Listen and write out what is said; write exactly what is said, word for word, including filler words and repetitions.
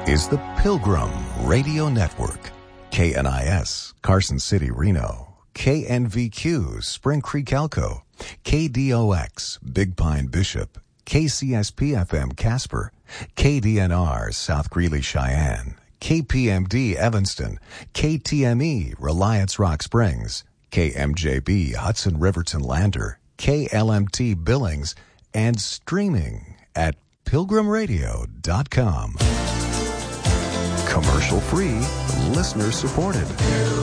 is the Pilgrim Radio Network. K N I S, Carson City, Reno. K N V Q, Spring Creek, Elko. K D O X, Big Pine, Bishop. K C S P F M, Casper. K D N R, South Greeley, Cheyenne. K P M D, Evanston. K T M E, Reliance Rock Springs. K M J B, Hudson Riverton Lander. K L M T, Billings. And streaming at pilgrim radio dot com. Commercial free, listener supported.